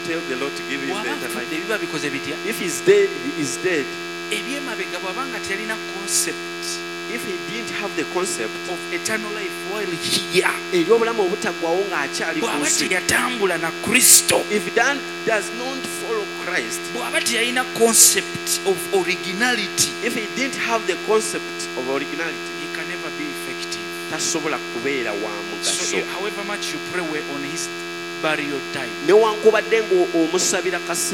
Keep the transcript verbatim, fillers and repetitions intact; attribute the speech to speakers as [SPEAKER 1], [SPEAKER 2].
[SPEAKER 1] tell the Lord to give him the eternal life?
[SPEAKER 2] biba bikoze bitya?
[SPEAKER 1] If he's dead, he is dead.
[SPEAKER 2] Ebyemabega bw'abanga teyalina concept
[SPEAKER 1] If he didn't have the concept
[SPEAKER 2] of eternal life while here,
[SPEAKER 1] ery'obulamu obutaggwawo ng'akyali ku
[SPEAKER 2] bw'aba
[SPEAKER 1] nsi,
[SPEAKER 2] teyatambula na Kristo,
[SPEAKER 1] if Dan does not follow Christ,
[SPEAKER 2] bw'aba teyalina concept of originality,
[SPEAKER 1] if he didn't have the concept of originality,
[SPEAKER 2] he can never be effective.
[SPEAKER 1] tasobola kubeera wa
[SPEAKER 2] So
[SPEAKER 1] mugaso.
[SPEAKER 2] you- however much you pray on his burial time,
[SPEAKER 1] Newankubadde ng'omusabira kase